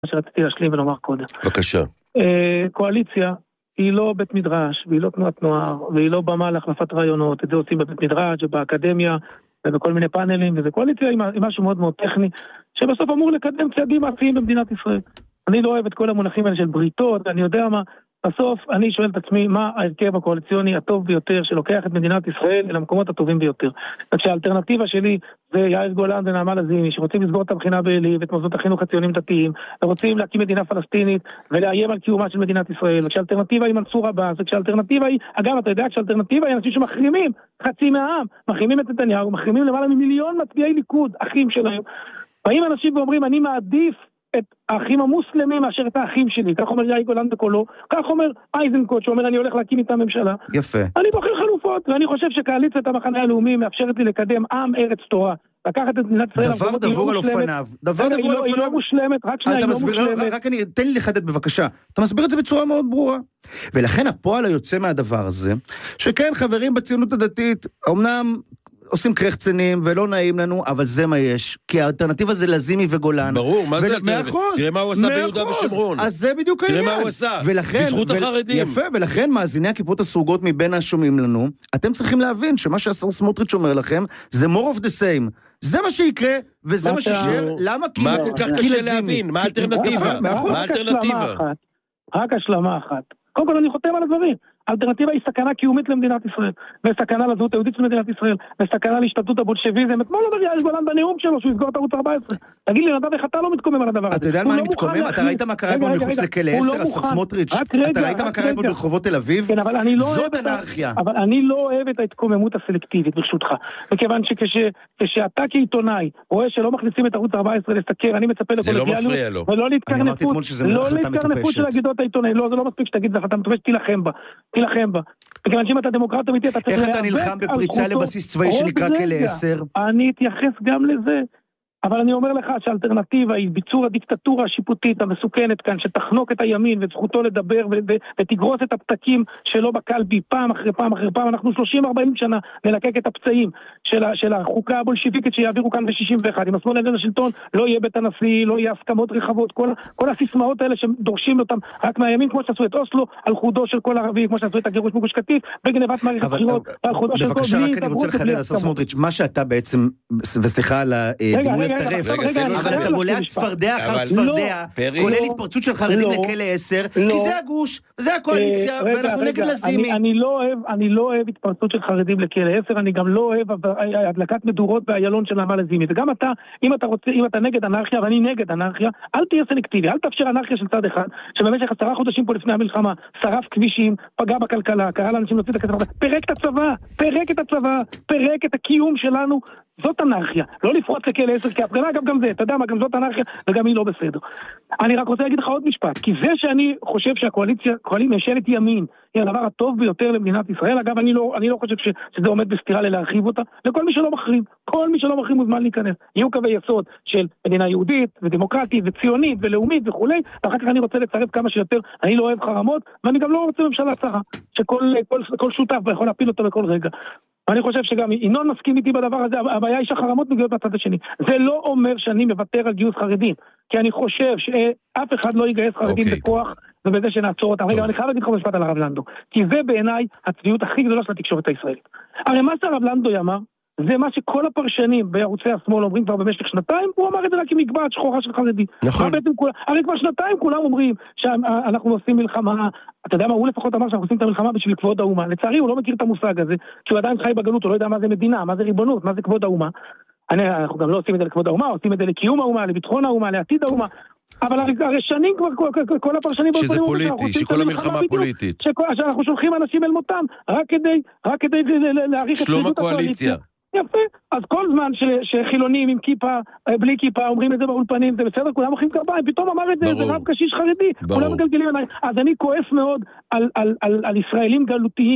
שרציתי להשלים ולומר קודם. בבקשה. קואליציה היא לא בית מדרש, והיא לא תנועת נוער, והיא לא במה להחלפת רעיונות, את זה עושים בבית מדרש ובאקדמיה, ובכל מיני פאנלים, וזה קואליציה עם משהו מאוד מאוד טכני, שבסוף אמור לקדם צעדים מעשיים במדינת ישראל. אני לא אוהב את כל המונחים האלה של בריתות, אני יודע מה, בסוף אני שואל את עצמי מה ההרכב הקואליציוני הטוב ביותר שלוקח את מדינת ישראל אל המקומות הטובים ביותר. כשהאלטרנטיבה שלי זה יאיר גולן ונעמה לזימי שרוצים לסגור את הבחינה בעלי ואת מוסדות החינוך הציונים דתיים ורוצים להקים מדינה פלסטינית ולאיים על קיומה של מדינת ישראל, וכשהאלטרנטיבה היא מנסור עבאס, וכשהאלטרנטיבה היא, אגב אתה יודע כשהאלטרנטיבה היא אנשים שמחרימים חצי מהעם, מחרימים את נתניהו, מחרימים למעלה ממיליון מצביעי ליכוד, אחים שלהם, באים אנשים ואומרים אני מעדיף את האחים המוסלמים מאשר את האחים שלי, כך אומר יאיר גולן בקולו, כך אומר אייזנקוט שאומר אני הולך להקים איתה ממשלה. יפה. אני בוחר חלופות, ואני חושב שקואליציית המחנה הלאומי מאפשרת לי לקדם עם ארץ תורה, לקחת את מדינת ישראל. דבר דבור על אופניו. דבר דבור על אופניו. היא לא מושלמת, רק שנייה, היא לא מושלמת. רק תן לי לחדד בבקשה. אתה מסביר את זה בצורה מאוד ברורה. ולכן הפועל היוצא מהדבר הזה, שכן חברים בציונות הדתית, אמנם עושים קרחצנים ולא נעים לנו, אבל זה מה יש. כי האלטרנטיבה זה לזימי וגולן. ברור, מה זה אלטרנטיבה? תראה מה הוא עשה ביהודה ושומרון. אז זה בדיוק העניין. תראה מה הוא עשה. בזכות החרדים. יפה, ולכן מאזיני הכיפות הסרוגות מבין השומעים לנו, אתם צריכים להבין שמה שהשר סמוטריץ' אומר לכם, זה more of the same. זה מה שיקרה, וזה מה שישאר. למה? מה כל כך קשה להבין? מה האלטרנטיבה? רק השלמה אחת. קודם כל אני חותם על הדברים. האלטרנטיבה היא סכנה קיומית למדינת ישראל, וסכנה לזהות היהודית של מדינת ישראל, וסכנה להשתלטות הבולשביזם. אתמול אומר יאיר גולן בנאום שלו שהוא יסגור את ערוץ 14. תגיד לי, נדב, איך אתה לא מתקומם על הדבר הזה? אתה יודע על מה אני מתקומם? אתה ראית מה קרה אתמול מחוץ לכלא 10, השר סמוטריץ'? אתה ראית מה קרה אתמול ברחובות תל אביב? זאת אנרכיה. אבל אני לא אוהב את ההתקוממות הסלקטיבית, ברשותך. וכיוון שכשאתה כעיתונאי רואה שלא מכניסים את ערוץ 14 לסקר, אני מצפה לקולגיאליות ולא להתקרנפות של הגידות העיתונאי. לא, זה לא מספיק שתגיד, אתה מטופש, תילחם בה. וכיוון שאם אתה דמוקרט אמיתי, אתה צריך איך אתה נלחם בפריצה לבסיס צבאי שנקרא כלא 10? אני אתייחס גם לזה. אבל אני אומר לך שהאלטרנטיבה היא ביצור הדיקטטורה השיפוטית המסוכנת כאן, שתחנוק את הימין ואת זכותו לדבר ותגרוס את הפתקים שלו בקלפי פעם אחרי פעם אחרי פעם. אנחנו 30-40 שנה נלקק את הפצעים של החוקה הבולשיביקית שיעבירו כאן ב-61. אם השמאל יעלה לשלטון, לא יהיה בית הנשיא, לא יהיה הסכמות רחבות, כל הסיסמאות האלה שדורשים אותם רק מהימין, כמו שעשו את אוסלו, על חודו של כל ערבי, כמו שעשו את הגירוש מגוש קטיף, בגנבת מערכת בחירות, על חודו של כל בבקשה, רק אני רוצה לחדד, השר סמוטריץ', מה שאתה בעצם, וסליחה על הדימוי הטרף, אבל אתה בולע צפרדע אחר צפרדע, כולל התפרצות של חרדים לכלא 10, כי זה הגוש, זה הקואליציה, ואנחנו נגד לזימי. אני לא אוהב התפרצות של חרדים לכלא 10, אני גם לא אוהב הדלקת מדורות באיילון של נעמה לזימי, וגם אתה, אם אתה נגד אנרכיה, ואני נגד אנרכיה, אל תהיה סלקטיבי, אל תאפשר אנרכיה של צד אחד, שבמשך 10 חודשים פה לפני המלחמה, שרף כבישים, פגע בכלכלה, קרא לאנשים להוציא את הכסף, פירק את הקיום שלנו. זאת אנרכיה, לא לפרוץ לכלא 10 כהפגנה, גם זה, אתה יודע מה, גם זאת אנרכיה וגם היא לא בסדר. אני רק רוצה להגיד לך עוד משפט, כי זה שאני חושב שהקואליציה, ממשלת ימין, היא הדבר הטוב ביותר למדינת ישראל. אגב, אני לא חושב שזה עומד בסתירה להרחיב אותה, לכל מי שלא מחרים, כל מי שלא מחרים מוזמן להיכנס. יהיו קווי יסוד של מדינה יהודית ודמוקרטית וציונית ולאומית וכולי, ואחר כך אני רוצה לצרף כמה שיותר, אני לא אוהב חרמות, ואני גם לא רוצה ממשלה צרה, שכל שותף יכול להפיל אותו בכל רגע. אני חושב שגם ינון מסכים איתי בדבר הזה, הבעיה היא שהחרמות מגיעות בצד השני. זה לא אומר שאני מוותר על גיוס חרדים, כי אני חושב שאף אחד לא יגייס חרדים בכוח, ובזה שנעצור אותם. רגע, אני חייב להגיד לך משפט על הרב לנדו, כי זה בעיניי הצביעות הכי גדולה של התקשורת הישראלית. הרי מה שהרב לנדו אמר, זה מה שכל הפרשנים בערוצי השמאל אומרים כבר במשך שנתיים, הוא אמר את זה רק עם מגבעת שחורה של חרדי. נכון. הרי כבר שנתיים כולם אומרים שאנחנו עושים מלחמה, אתה יודע מה, הוא לפחות אמר שאנחנו עושים את המלחמה בשביל כבוד האומה. לצערי הוא לא מכיר את המושג הזה, כי הוא עדיין חי בגלות, הוא לא יודע מה זה מדינה, מה זה ריבונות, מה זה כבוד האומה. אנחנו גם לא עושים את זה לכבוד האומה, עושים את זה לקיום האומה, לביטחון האומה, לעתיד האומה. אבל הרי שנים כבר כל הפרשנים שזה פוליטי, שכל המלחמה פוליטית, שאנחנו שולחים אנשים אל מותם רק כדי להאריך את שלום הקואליציה. יפה, אז כל זמן שחילונים עם כיפה, בלי כיפה, אומרים את זה באולפנים, זה בסדר, כולם מוחאים קרביים, פתאום אמר את זה, זה רב קשיש חרדי, כולם מגלגלים עליי. אז אני כועס מאוד על ישראלים גלותיים,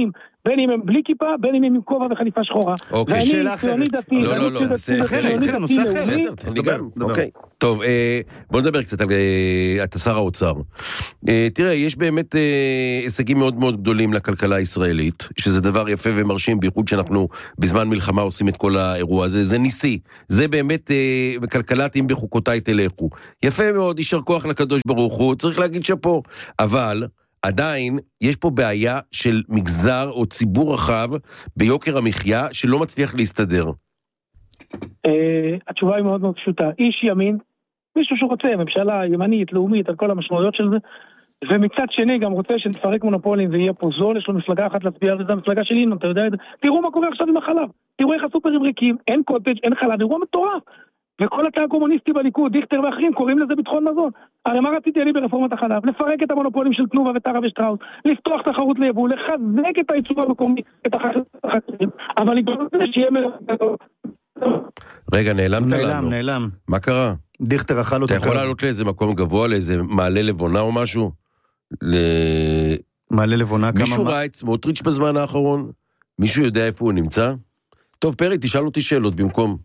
בין אם הם בלי כיפה, בין אם הם עם כובע וחליפה שחורה. אוקיי, שאלה אחרת. לא, זה אחרת, נושא אחר. אוקיי. טוב, בוא נדבר קצת על אתה שר האוצר. תראה, יש באמת הישגים מאוד מאוד גדולים לכלכלה הישראלית, שזה דבר יפה ומרשים, בייחוד שאנחנו בזמן מלחמה עושים את כל האירוע הזה, זה ניסי. זה באמת כלכלת אם בחוקותיי תלכו. יפה מאוד, יישר כוח לקדוש ברוך הוא, צריך להגיד שפה, אבל עדיין יש פה בעיה של מגזר או ציבור רחב ביוקר המחיה שלא מצליח להסתדר. התשובה היא מאוד מאוד פשוטה. איש ימין, מישהו שרוצה, ממשלה ימנית, לאומית, על כל המשמעויות של זה, ומצד שני גם רוצה שנפרק מונופולים ויהיה פה זול, יש לו מפלגה אחת להצביע על זה, המפלגה של אינון, אתה יודע את זה? תראו מה קורה עכשיו עם החלב, תראו איך הסופרים ריקים, אין קוטג', אין חלב, אירוע מטורף. וכל התא הקומוניסטי בליכוד, דיכטר ואחרים, קוראים לזה ביטחון מזון. הרי מה רציתי אני ברפורמת החלב? לפרק את המונופולים של תנובה וטרה ושטראוס, לפתוח תחרות ליבוא, לחזק את הייצור המקומי, את החקלאים, אבל לגרום לזה שיהיה רגע, נעלמת. נעלם. מה קרה? דיכטר אכל אותו. אתה יכול לעלות לאיזה מקום גבוה, לאיזה מעלה לבונה או משהו? מעלה לבונה כמה... מישהו ראה את סמוטריץ' בזמן האחרון? מישהו יודע איפה הוא נמצא? טוב, פרי, תשאל אותי שאלות במקום.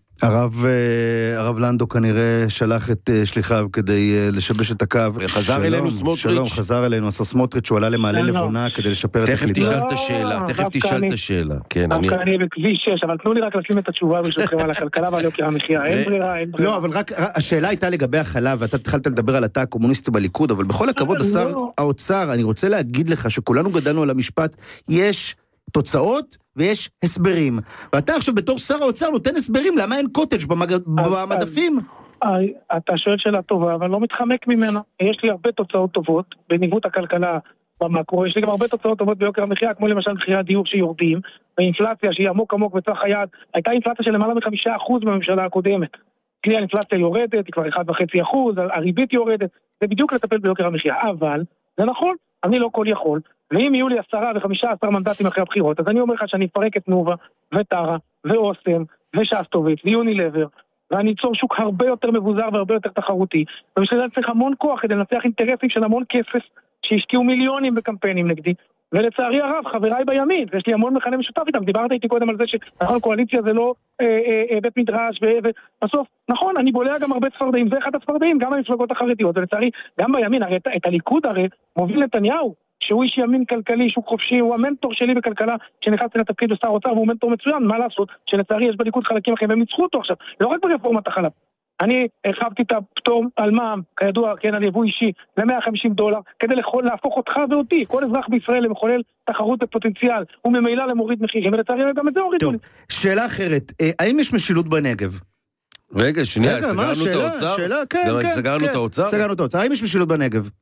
הרב לנדו כנראה שלח את שליחיו כדי לשבש את הקו. חזר אלינו סמוטריץ'. שלום, חזר אלינו, עשה סמוטריץ', הוא עלה למעלה לבונה כדי לשפר את הקליטה. תכף תשאל את השאלה. אני בכביש 6, אבל תנו לי רק לשים את התשובה בשבילכם על הכלכלה ועל יוקר המחיה. אין ברירה. לא, אבל רק השאלה הייתה לגבי החלב, ואתה התחלת לדבר על התא הקומוניסטי בליכוד, אבל בכל הכבוד, השר האוצר, אני רוצה להגיד לך שכולנו גדלנו על המשפט, יש תוצאות ויש הסברים. ואתה עכשיו בתור שר האוצר נותן הסברים למה אין קוטג' במדפים. אתה שואל שאלה טובה, אבל לא מתחמק ממנה. יש לי הרבה תוצאות טובות בניווט הכלכלה במקרו, יש לי גם הרבה תוצאות טובות ביוקר המחיה, כמו למשל מחירי הדיור שיורדים, ואינפלציה שהיא עמוק עמוק בצח היד, הייתה אינפלציה של למעלה מ5% בממשלה הקודמת. כלי האינפלציה יורדת, היא כבר 1.5%, הריבית יורדת, זה בדיוק לטפל ביוקר המחיה. אבל, זה נכון, אני לא כל יכול, ואם יהיו לי 10 ו15 מנדטים אחרי הבחירות, אז אני אומר לך שאני אפרק את תנובה, וטרה, ואוסם, ושסטוביץ, ויונילבר, ואני אצור שוק הרבה יותר מבוזר והרבה יותר תחרותי, ובשביל זה צריך המון כוח כדי לנצח אינטרסים של המון כסף, שהשקיעו מיליונים בקמפיינים נגדי, ולצערי הרב, חבריי בימין, ויש לי המון מכנה משותף איתם, דיברת איתי קודם על זה שנכון, קואליציה זה לא בית מדרש, ובסוף, נכון, אני בולע גם הרבה צפרדעים, זה אחד הצפרדעים, גם המפלגות החרדיות, ולצערי, גם בימין, הרי את הליכוד הרי מוביל נתניהו, שהוא איש ימין כלכלי, שוק חופשי, הוא המנטור שלי בכלכלה, שנכנסתי לתפקיד לשר האוצר, והוא מנטור מצוין, מה לעשות, שלצערי יש בליכוד חלקים אחרים, והם ניצחו אותו עכשיו, לא רק ברפורמת החלב. אני הרחבתי את הפטור על מע"מ, כידוע, כן, על יבוא אישי, $150, כדי להפוך אותך ואותי, כל אזרח בישראל למחולל תחרות בפוטנציאל, וממילא למוריד מחירים, ולצערי גם את זה הורידו לי. טוב, שאלה אחרת, האם יש משילות בנגב? רגע, שנייה, סגרנו את האוצר? סגרנו את האוצר? סגרנו את האוצר, האם יש משילות בנגב?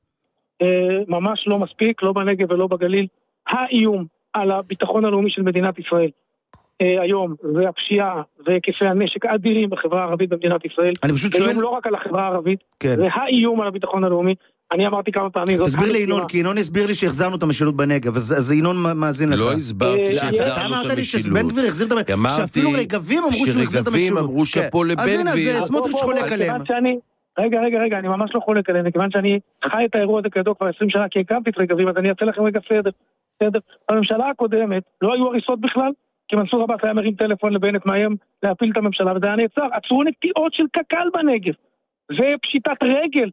ממש לא מספיק, לא בנגב ולא בגליל. האיום על הביטחון הלאומי של מדינת ישראל היום, והפשיעה והיקפי הנשק אדירים בחברה הערבית במדינת ישראל. אני פשוט שואל... איום לא רק על החברה הערבית, זה האיום על הביטחון הלאומי. אני אמרתי כמה פעמים... תסביר לי ינון, כי ינון הסביר לי שהחזרנו את המשילות בנגב, אז ינון מאזין לך. לא הסברתי שהחזרנו את המשילות. אתה אמרת לי שבן גביר החזיר את המשילות, שאפילו רגבים אמרו שהוא החזיר את המשילות. שרגבים אמרו שפה לבן גביר. אז סמוטריץ' חולק עליהם. רגע, אני ממש לא חולק עליהם, מכיוון שאני חי את האירוע הזה כידוע כבר 20 שנה, כי הקמתי את רגבים, אז אני אעשה לכם רגע סדר. בממשלה הקודמת לא היו הריסות בכלל, כי מנסור עבאס היה מרים טלפון לבנט מאיים להפיל את הממשלה, וזה היה נעצר. עצרו נטיעות של קק"ל בנגב, ופשיטת רגל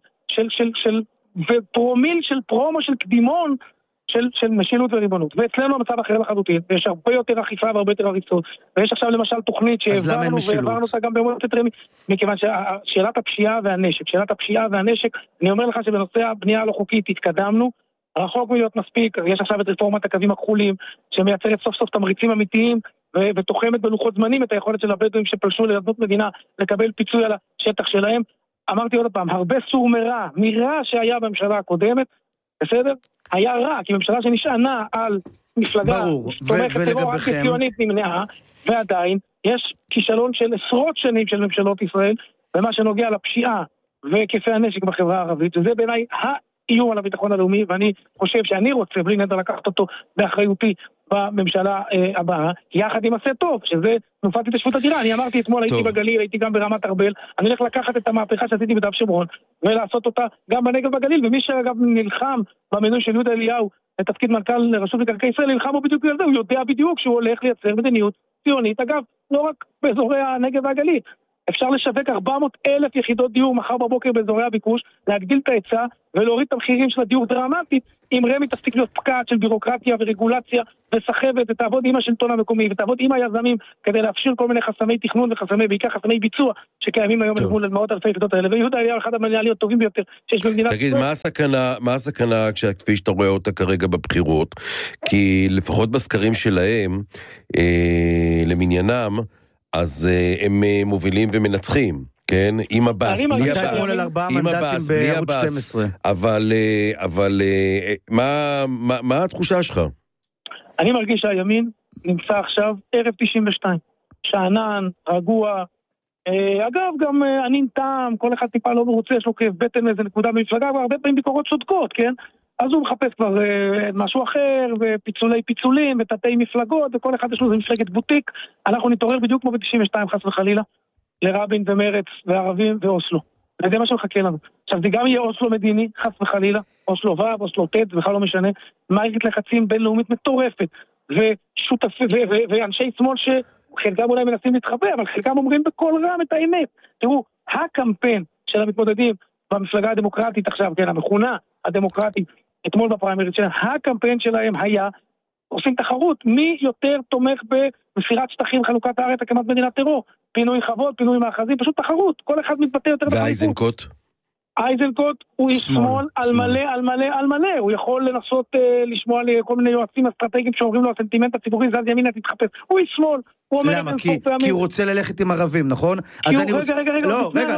ופרומיל של פרומו של קדימון של משילות וריבונות. ואצלנו המצב אחר לחלוטין, ויש הרבה יותר אכיפה והרבה יותר הריסות, ויש עכשיו למשל תוכנית שהעברנו אותה גם במועצת רמ"י, מכיוון ששאלת הפשיעה והנשק, אני אומר לך שבנושא הבנייה הלא חוקית התקדמנו, רחוק מלהיות מספיק, יש עכשיו את רפורמת הקווים הכחולים, שמייצרת סוף סוף תמריצים אמיתיים, ותוחמת בלוחות זמנים את היכולת של הבדואים שפלשו לאדמות מדינה, לקבל פיצוי על השטח שלהם. אמרתי עוד פעם, הרבה סור מרע שהיה בממשלה הקודמת, בסדר? היה רע, כי ממשלה שנשענה על מפלגה תומכת טרור אנטי-ציונית נמנעה, ועדיין יש כישלון של עשרות שנים של ממשלות ישראל, במה שנוגע לפשיעה והיקפי הנשק בחברה הערבית, וזה בעיניי האיום על הביטחון הלאומי, ואני חושב שאני רוצה, בלי נדר לקחת אותו באחריותי בממשלה הבאה, יחד עם עשה טוב, שזה תנופת התיישבות אדירה. אני אמרתי אתמול, הייתי בגליל, הייתי גם ברמת ארבל, אני הולך לקחת את המהפכה שעשיתי בדף שומרון, ולעשות אותה גם בנגב בגליל, ומי שאגב נלחם במינוי של יהודה אליהו לתפקיד מנכ"ל רשות מקרקעי ישראל, נלחם בו בדיוק על זה, הוא יודע בדיוק שהוא הולך לייצר מדיניות ציונית, אגב, לא רק באזורי הנגב והגליל, אפשר לשווק 400,000 יחידות דיור מחר בבוקר באזורי הביקוש, להגדיל את ההיצע ולהוריד את המחירים של הדיור דרמטית, אם רמ"י תפסיק להיות פקעת של בירוקרטיה ורגולציה וסחבת, ותעבוד עם השלטון המקומי ותעבוד עם היזמים כדי להפשיר כל מיני חסמי תכנון וחסמי, בעיקר חסמי ביצוע שקיימים היום מול מאות אלפי יחידות האלה, ויהודה היה אחד המנהלים הטובים ביותר שיש במדינת ישראל. תגיד, מה הסכנה כפי שאתה רואה אותה כרגע בבחירות? כי לפחות בסקרים שלהם, למניינם, אז הם מובילים ומנצחים, כן? עם הבאס, בלי הבאס, אבל מה התחושה שלך? אני מרגיש שהימין נמצא עכשיו ערב 92, שענן, רגוע, אגב גם ענין טעם, כל אחד טיפה לא מרוצה, יש לו כאב בטן איזה נקודה במפלגה, והרבה פעמים ביקורות צודקות, כן? אז הוא מחפש כבר משהו אחר, פיצולים, ותתי מפלגות, וכל אחד יש לו מפלגת בוטיק. אנחנו נתעורר בדיוק כמו ב-92 חס וחלילה, לרבין ומרץ וערבים ואוסלו. וזה מה שמחכה לנו. עכשיו זה גם יהיה אוסלו מדיני, חס וחלילה, אוסלו ו', אוסלו ת', בכלל לא משנה, מערכת לחצים בינלאומית מטורפת, ואנשי שמאל שחלקם אולי מנסים להתחבא, אבל חלקם אומרים בכל רם את האמת. תראו, הקמפיין של המתמודדים במפלגה הדמוקרטית עכשיו, כן, המכונה הדמוקרטית, אתמול בפריימריז שלהם, הקמפיין שלהם היה, עושים תחרות, מי יותר תומך במסירת שטחים, חלוקת הארץ, הקמת מדינת טרור, פינוי חוות, פינוי מאחזים, פשוט תחרות, כל אחד מתבטא יותר בחריפות. ואייזנקוט? אייזנקוט הוא שמאל על מלא, על מלא, על מלא, הוא יכול לנסות לשמוע לכל מיני יועצים אסטרטגיים שאומרים לו, הסנטימנט הציבורי, זה אז ימינה תתחפש, הוא איש שמאל, הוא אומר למה? כי הוא רוצה ללכת עם ערבים, נכון? רגע,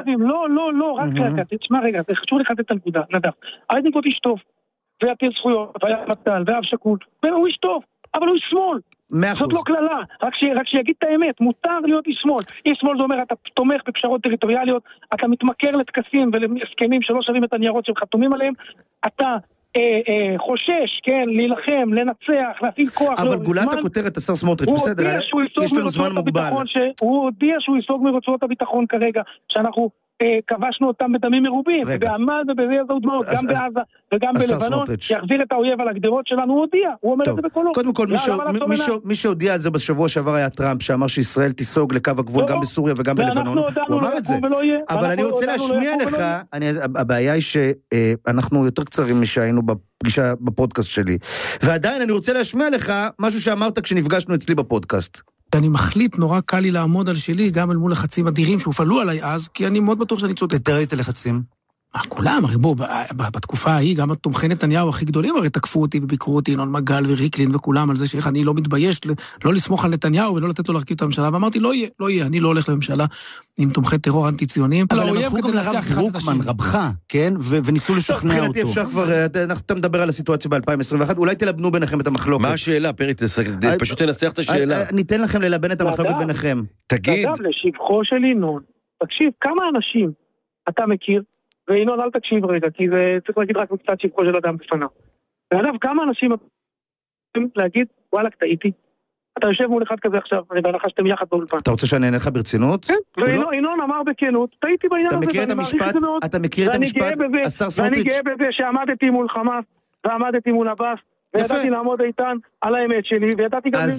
לא, רק רגע, תשמע רגע, זה חשוב לך את הנקודה, נדב, אייזנקוט איש טוב, ועתיר זכויות, והיה מטל, ואב שקול, והוא איש טוב, אבל הוא איש שמאל. זאת לא כללה, רק שיגיד את האמת, מותר להיות איש שמאל. איש שמאל זה אומר, אתה תומך בפשרות טריטוריאליות, אתה מתמכר לתקסים ולהסכמים שלא שווים את הניירות שהם חתומים עליהם, אתה חושש, כן, להילחם, לנצח, להפעיל כוח. אבל גולת הכותרת, השר סמוטריץ', בסדר, יש לנו זמן מוגבל. הוא הודיע שהוא ייסוג מרצועות הביטחון כרגע, שאנחנו כבשנו אותם בדמים מרובים, ועמד ובזה יזהו דמעות, גם בעזה וגם בלבנון, יחזיר את האויב על הגדרות שלנו, הוא הודיע, הוא אומר את זה בקולו. קודם כל, מי שהודיע על זה בשבוע שעבר היה טראמפ, שאמר שישראל תיסוג לקו הגבול גם בסוריה וגם בלבנון, הוא אמר את זה. אבל אני רוצה להשמיע לך, הבעיה היא שאנחנו יותר קצרים משהיינו בפגישה בפודקאסט שלי, ועדיין אני רוצה להשמיע לך משהו שאמרת כשנפגשנו אצלי בפודקאסט. אני מחליט, נורא קל לי לעמוד על שלי, גם אל מול לחצים אדירים שהופעלו עליי אז, כי אני מאוד בטוח שאני צודק. תתאר את הלחצים. כולם, הרי בוא, בתקופה ההיא, גם תומכי נתניהו הכי גדולים, הרי תקפו אותי וביקרו אותי, ינון מגל וריקלין וכולם, על זה שאיך אני לא מתבייש, לא לסמוך על נתניהו ולא לתת לו להרכיב את הממשלה, ואמרתי, לא יהיה, אני לא הולך לממשלה עם תומכי טרור אנטי-ציונים. אבל הם הלכו גם לרב דרוקמן, רבך, כן? וניסו לשכנע אותו. אפשר כבר, אתה מדבר על הסיטואציה ב-2021, אולי תלבנו ביניכם את המחלוקת. מה השאלה, פרי? פשוט תנסח את השאלה. ניתן לכם ללבן את המחלוקת ביניכם. תגיד. לשבחו של ינון, תקשיב, כמה אנשים אתה מכיר? וינון, אל תקשיב רגע, כי זה צריך להגיד רק קצת שבחו של אדם בפניו. ואגב, כמה אנשים יכולים להגיד, וואלק, טעיתי. אתה יושב מול אחד כזה עכשיו, אני בהנחה שאתם יחד באולפן. אתה רוצה שאני אענה לך ברצינות? כן, וינון אמר בכנות, טעיתי בעניין הזה, ואני מעריך את זה מאוד. אתה מכיר את המשפט, השר סמוטריץ'? ואני גאה בזה שעמדתי מול חמאס, ועמדתי מול עבאס, וידעתי לעמוד איתן על האמת שלי, וידעתי גם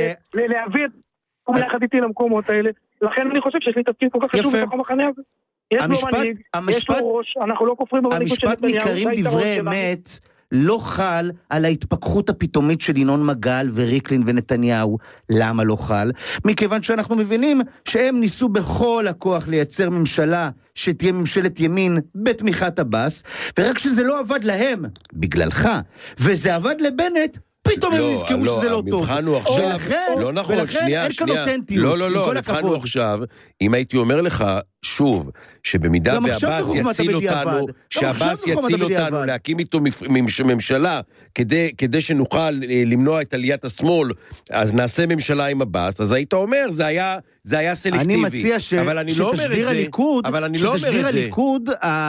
להביא יחד איתי למקומות האלה. לכן אני חושב שיש לי תפקיד כל כך חשוב בתוך המחנה הזה. יש לו מנהיג, יש לו ראש, אנחנו לא כופרים במנהיגות של נתניהו. המשפט ניכרים דברי אמת לא חל על ההתפכחות הפתאומית של ינון מגל וריקלין ונתניהו. למה לא חל? מכיוון שאנחנו מבינים שהם ניסו בכל הכוח לייצר ממשלה שתהיה ממשלת ימין בתמיכת הבאס, ורק שזה לא עבד להם, בגללך, וזה עבד לבנט, פתאום הם נזכרו שזה לא טוב. המבחן הוא עכשיו, לא נכון, שנייה, לא, המבחן הוא עכשיו, אם הייתי אומר לך, שוב, שבמידה והבאס יציל אותנו, שהבאס יציל אותנו להקים איתו ממשלה, כדי שנוכל למנוע את עליית השמאל, אז נעשה ממשלה עם הבאס, אז היית אומר, זה היה סלקטיבי. אני מציע שתשדיר הליכוד,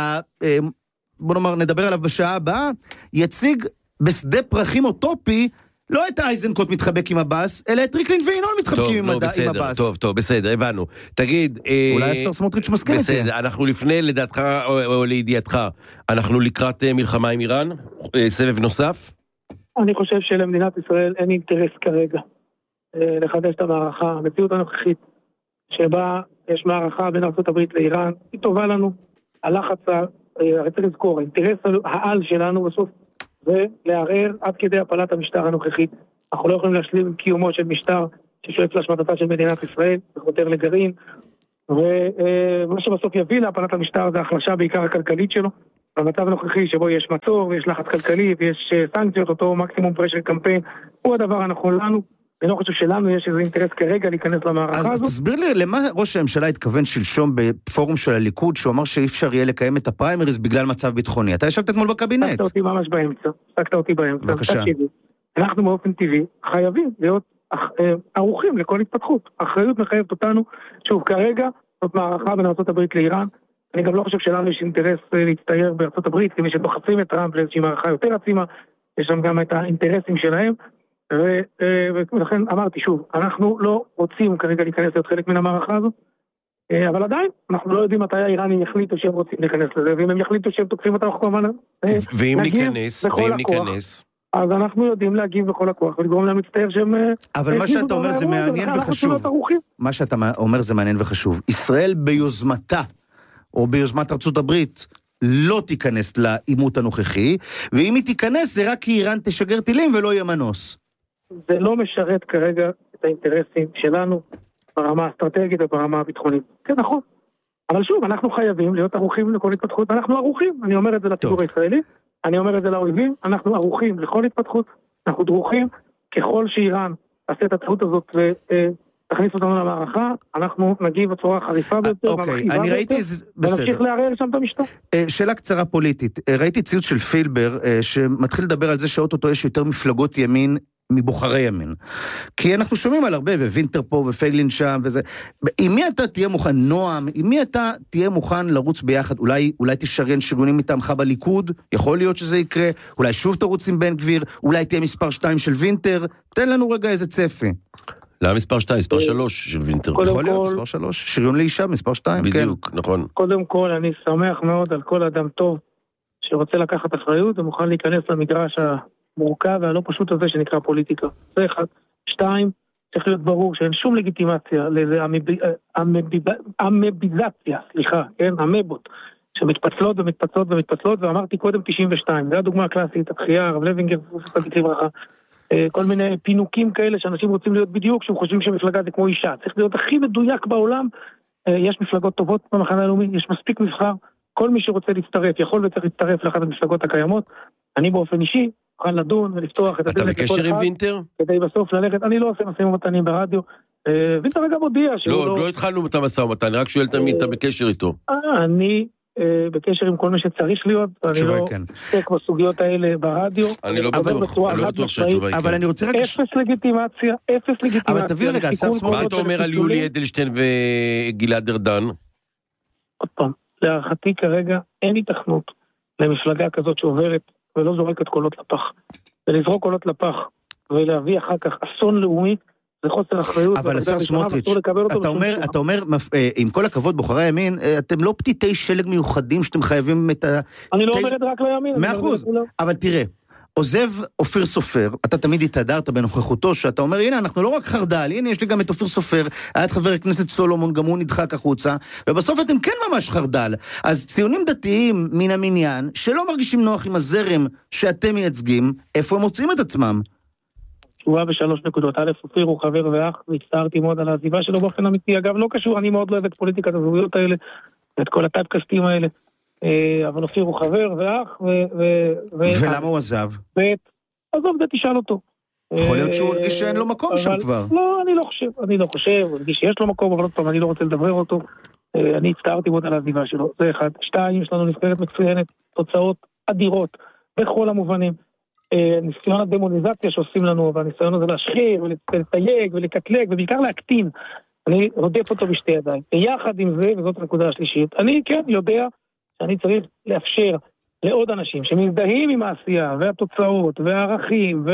בוא נאמר, נדבר עליו בשעה הבאה, יציג בשדה פרחים אוטופי, לא את אייזנקוט מתחבק עם הבאס, אלא את ריקלין וינון מתחבקים עם הבאס. טוב, בסדר, הבנו. תגיד... אולי השר סמוטריץ' מסכים איתי. בסדר, אנחנו לפני, לדעתך או לידיעתך, אנחנו לקראת מלחמה עם איראן, סבב נוסף? אני חושב שלמדינת ישראל אין אינטרס כרגע לחדש את המערכה. המציאות הנוכחית שבה יש מערכה בין ארצות הברית לאיראן, היא טובה לנו. הלחץ, צריך לזכור, האינטרס העל שלנו בסוף זה לערער עד כדי הפלת המשטר הנוכחית. אנחנו לא יכולים להשלים קיומו של משטר ששואף להשמדתה של מדינת ישראל, וחותר לגרעין, ומה שבסוף יביא להפלת המשטר זה החלשה בעיקר הכלכלית שלו. במצב הנוכחי שבו יש מצור ויש לחץ כלכלי ויש סנקציות, אותו מקסימום פרשר קמפיין, הוא הדבר הנכון לנו. אני לא חושב שלנו יש איזה אינטרס כרגע להיכנס למערכה הזאת. אז תסביר לי, למה ראש הממשלה התכוון שלשום בפורום של הליכוד, שהוא אמר שאי אפשר יהיה לקיים את הפריימריז בגלל מצב ביטחוני? אתה ישבת אתמול בקבינט. סקת אותי ממש באמצע. בבקשה. אנחנו באופן טבעי חייבים להיות ערוכים לכל התפתחות. האחריות מחייבת אותנו, שוב, כרגע זאת מערכה בין ארצות הברית לאיראן. אני גם לא חושב שלנו יש אינטרס להצטייר בארצות הברית, כמי שדוחפים את טראמפ לאיזושהי מערכה יותר עצימה, יש שם גם את האינטרסים שלהם, ולכן אמרתי שוב, אנחנו לא רוצים כרגע להיכנס להיות חלק מן המערכה הזאת, אבל עדיין, אנחנו לא יודעים מתי האיראנים יחליטו שהם רוצים להיכנס לזה, ואם הם יחליטו שהם תוקפים אותם, אנחנו כמובן ואם ניכנס, אז אנחנו יודעים להגיב בכל הכוח, ולגרום להם להצטער שהם... אבל מה שאתה אומר זה מעניין וחשוב. מה שאתה אומר זה מעניין וחשוב. ישראל ביוזמתה, או ביוזמת ארצות הברית, לא תיכנס לעימות הנוכחי, ואם היא תיכנס זה רק כי איראן תשגר טילים ולא יהיה מנוס. זה לא משרת כרגע את האינטרסים שלנו, ברמה האסטרטגית וברמה הביטחונית. כן, נכון. אבל שוב, אנחנו חייבים להיות ערוכים לכל התפתחות, אנחנו ערוכים, אני אומר את זה לציבור הישראלי, אני אומר את זה לאויבים, אנחנו ערוכים לכל התפתחות, אנחנו דרוכים, ככל שאיראן תעשה את הטעות הזאת ותכניס אותנו למערכה, אנחנו נגיב בצורה חריפה ביותר, אני ראיתי ונמשיך לערער שם את המשטר. שאלה קצרה פוליטית, ראיתי ציוץ של פילבר, שמתחיל לדבר על זה שאוטוטו יש יותר מפלגות ימין, מבוחרי ימין. כי אנחנו שומעים על הרבה, ווינטר פה ופייגלין שם וזה. עם מי אתה תהיה מוכן, נועם, עם מי אתה תהיה מוכן לרוץ ביחד? אולי תשריין שריונים מטעמך בליכוד? יכול להיות שזה יקרה? אולי שוב תרוץ עם בן גביר? אולי תהיה מספר 2 של וינטר? תן לנו רגע איזה צפי. לא, מספר 2, מספר 3 של וינטר. יכול להיות, מספר 3. שריון לאישה, מספר 2. בדיוק, נכון. קודם כל, אני שמח מאוד על כל אדם טוב שרוצה לקחת אחריות ומוכן להיכנס למגרש מורכב והלא פשוט הזה שנקרא פוליטיקה. זה אחד. 2, צריך להיות ברור שאין שום לגיטימציה לאיזה אמביזציה, כן? אמבות, שמתפצלות ומתפצלות ומתפצלות, ואמרתי קודם 92, זה הדוגמה הקלאסית, התחייה, הרב לוינגר, כל מיני פינוקים כאלה שאנשים רוצים להיות בדיוק, שהם חושבים שמפלגה זה כמו אישה, צריך להיות הכי מדויק בעולם, יש מפלגות טובות במחנה הלאומי, יש מספיק מבחר, כל מי שרוצה להצטרף, יכול וצריך להצטרף לאחת המפלגות הקיימות, אני באופן אישי, אוכל לדון ולפתוח את הדלת. אתה בקשר עם וינטר? כדי בסוף ללכת, אני לא עושה משאים ומתנים ברדיו, וינטר רגע מודיע שהוא לא התחלנו את המשא ומתן, אני רק שואל תמיד, אתה בקשר איתו. אני בקשר עם כל מי שצריך להיות, אני לא עוסק בסוגיות האלה ברדיו. אני לא בטוח שהתשובה היא כן. אבל אני רוצה רק... אפס לגיטימציה. אבל תביא רגע, מה אתה אומר על יולי אדלשטיין וגלעד ארדן? עוד פעם, להערכתי כרגע אין התכנות למפלגה כזאת שעוברת ולא זורקת קולות לפח. ולזרוק קולות לפח ולהביא אחר כך אסון לאומי, זה חוסר אחריות. אבל השר סמוטריץ', אתה אומר, עם כל הכבוד, בוחרי הימין, אתם לא פתיתי שלג מיוחדים שאתם חייבים את ה... אני לא אומר את זה רק לימין. 100%, אבל תראה, עוזב אופיר סופר, אתה תמיד התהדרת בנוכחותו, שאתה אומר, הנה, אנחנו לא רק חרדל, הנה, יש לי גם את אופיר סופר, היה את חבר הכנסת סולומון, גם הוא נדחק החוצה, ובסוף אתם כן ממש חרדל. אז ציונים דתיים מן המניין, שלא מרגישים נוח עם הזרם שאתם מייצגים, איפה הם מוצאים את עצמם? תשובה ב3 נקודות. א', אופיר הוא חבר ואח, והצטערתי מאוד על העזיבה שלו באופן אמיתי. אגב, לא קשור, אני מאוד לא אוהב את פוליטיקת הזהויות האלה, את כל הטייפקסטים האלה. אבל אופיר הוא חבר ואח, ולמה הוא עזב? עזוב, זה תשאל אותו. יכול להיות שהוא הרגיש שאין לו מקום שם כבר. לא, אני לא חושב, הוא הרגיש שיש לו מקום, אבל עוד פעם, אני לא רוצה לדבר אותו. אני הצטערתי מאוד על העזיבה שלו, זה אחד. 2, יש לנו נבחרת מצוינת, תוצאות אדירות, בכל המובנים. ניסיון הדמוניזציה שעושים לנו, והניסיון הזה להשחיר ולתייג ולקטלג ובעיקר להקטין, אני רודף אותו בשתי ידיים. יחד עם זה, וזאת הנקודה השלישית, אני כן יודע שאני צריך לאפשר לעוד אנשים שמזדהים עם העשייה והתוצאות והערכים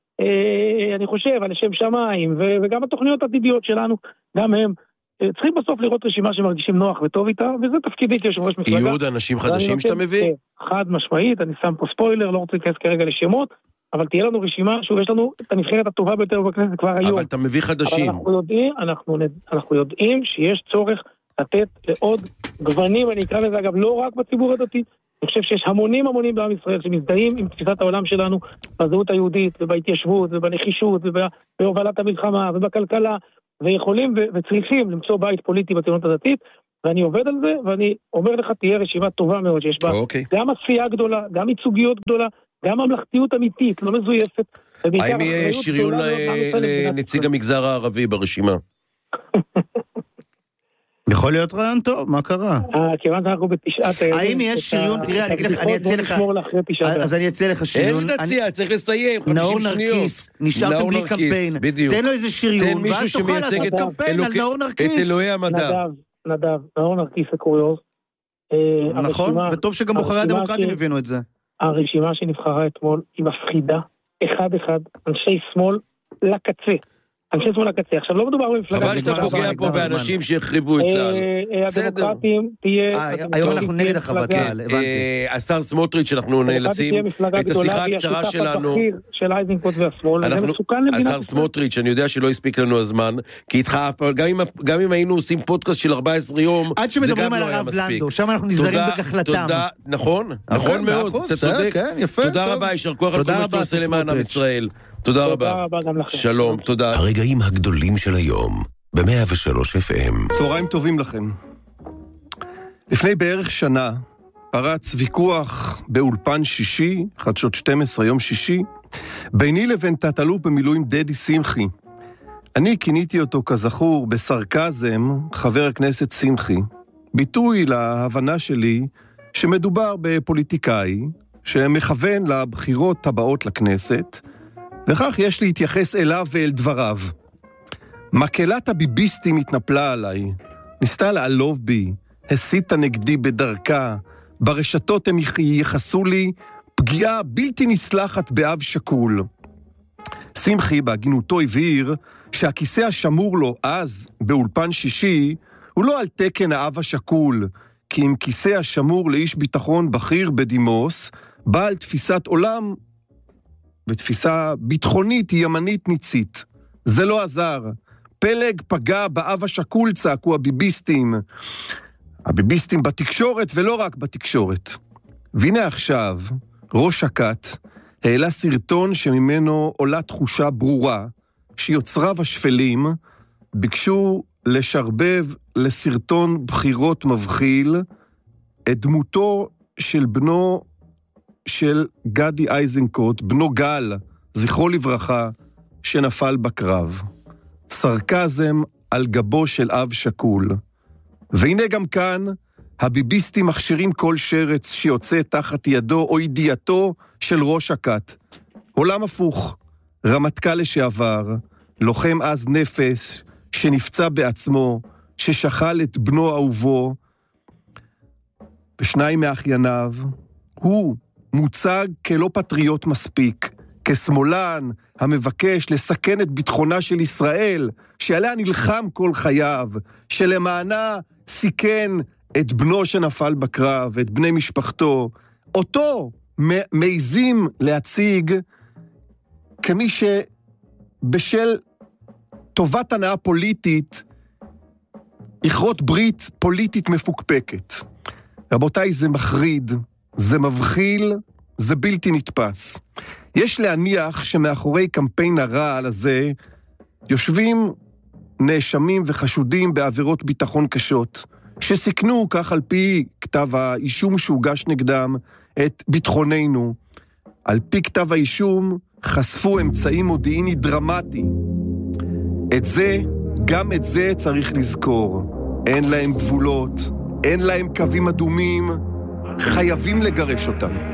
אני חושב על שם שמיים וגם התוכניות העתידיות שלנו, גם הם צריכים בסוף לראות רשימה שמרגישים נוח וטוב איתה, וזה תפקידי כיושב ראש מפלגה. יהיו עוד אנשים חדשים שאתה מביא? חד משמעית, אני שם פה ספוילר, לא רוצה להיכנס כרגע לשמות, אבל תהיה לנו רשימה, שוב, יש לנו את הנבחרת הטובה ביותר בכנסת כבר היום. אבל אתה מביא חדשים. אבל אנחנו יודעים שיש צורך לתת לעוד גוונים, אני אקרא לזה אגב, לא רק בציבור הדתי, אני חושב שיש המונים בעם ישראל שמזדהים עם תפיסת העולם שלנו, בזהות היהודית ובהתיישבות ובנחישות ובהובלת המלחמה ובכלכלה, ויכולים וצריכים למצוא בית פוליטי בציונות הדתית, ואני עובד על זה, ואני אומר לך, תהיה רשימה טובה מאוד שיש בה גם עשייה גדולה, גם ייצוגיות גדולה, גם ממלכתיות אמיתית, לא מזויפת. האם יהיה שריון לנציג המגזר הערבי ברשימה? יכול להיות רעיון טוב, מה קרה? כיוון שאנחנו בתשעת הימים... האם יש שריון? תראה, אני אציע לך... אז אני אציע לך שריון... אין תציע, צריך לסיים, 50 שניות. נאור נרקיס, נשארתם בלי קמפיין. תן לו איזה שריון, ואז תוכל לעשות קמפיין על נאור נרקיס. את אלוהי המדע. נדב, נאור נרקיס וקוריוז. נכון, וטוב שגם בוחרי הדמוקרטים הבינו את זה. הרשימה שנבחרה אתמול היא מפחידה, אחד, אנשי שמאל לקצה. אנשי שמאל לקצה. עכשיו לא מדובר במפלגה... חבל שאתה פוגע פה באנשים שהחריבו את צה"ל. הדמוקרטים תהיה... היום אנחנו נגד החוות צה"ל, הבנתי. השר סמוטריץ', אנחנו נאלצים את השיחה הקצרה שלנו. של איזנקוט והשמאל, וזה מסוכן למדינת... השר סמוטריץ', אני יודע שלא הספיק לנו הזמן, כי איתך, גם אם היינו עושים פודקאסט של 14 יום, עד שמדברים על הרב לנדו, שם אנחנו נזהרים בכחלתם. נכון מאוד, אתה צודק. תודה רבה, יישר כוח על כל מה שאתה עושה למען עם ישראל. תודה רבה. שלום, תודה. הרגעים הגדולים של היום, ב-103 FM. צהריים טובים לכם. לפני בערך שנה פרץ ויכוח באולפן שישי, חדשות 12, יום שישי, ביני לבין תת-אלוף במילואים דדי שמחי. אני כיניתי אותו כזכור בסרקזם חבר הכנסת שמחי, ביטוי להבנה שלי שמדובר בפוליטיקאי שמכוון לבחירות הבאות לכנסת, וכך יש להתייחס אליו ואל דבריו. מקהלת הביביסטים התנפלה עליי, ניסתה לעלוב בי, הסיתה נגדי בדרכה, ברשתות הם ייחסו לי פגיעה בלתי נסלחת באב שקול. שמחי בהגינותו הבהיר שהכיסא השמור לו אז באולפן שישי הוא לא על תקן האב השקול, כי אם כיסא השמור לאיש ביטחון בכיר בדימוס, בעל תפיסת עולם ותפיסה ביטחונית ימנית ניצית. זה לא עזר. פלג פגע באב השקול, צעקו הביביסטים. הביביסטים בתקשורת ולא רק בתקשורת. והנה עכשיו, ראש הכת העלה סרטון שממנו עולה תחושה ברורה, שיוצריו השפלים ביקשו לשרבב לסרטון בחירות מבחיל את דמותו של בנו של גדי איזנקוט, בנו גל, זכרו לברכה, שנפל בקרב. סרקזם על גבו של אב שקול. והנה גם כאן, הביביסטים מכשירים כל שרץ שיוצא תחת ידו או ידיעתו של ראש הכת. עולם הפוך, רמטכ"ל לשעבר, לוחם אז נפש, שנפצע בעצמו, ששכל את בנו אהובו, ושניים מאחייניו, הוא מוצג כלא פטריוט מספיק, כשמאלן המבקש לסכן את ביטחונה של ישראל, שעליה נלחם כל חייו, שלמענה סיכן את בנו שנפל בקרב, את בני משפחתו. אותו מעזים להציג כמי שבשל טובת הנאה פוליטית יכרות ברית פוליטית מפוקפקת. רבותיי, זה מחריד, זה מבחיל, זה בלתי נתפס. יש להניח שמאחורי קמפיין הרעל הזה יושבים נאשמים וחשודים בעבירות ביטחון קשות, שסיכנו, כך על פי כתב האישום שהוגש נגדם, את ביטחוננו. על פי כתב האישום חשפו אמצעים מודיעיני דרמטי. את זה, גם את זה צריך לזכור. אין להם גבולות, אין להם קווים אדומים, חייבים לגרש אותם.